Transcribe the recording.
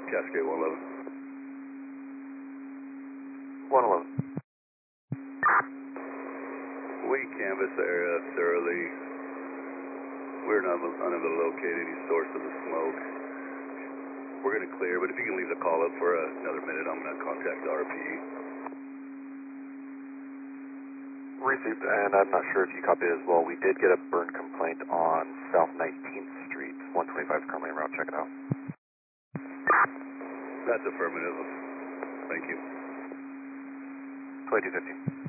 Cascade 111. 111. We canvassed the area thoroughly. We're not unable to locate any source of the smoke. We're going to clear, but if you can leave the call up for another minute, I'm going to contact the RPE. Received, and I'm not sure if you copied as well. We did get a burn complaint on South 19th Street. 125 is currently en route. Check it out. That's affirmative. Thank you. 2215.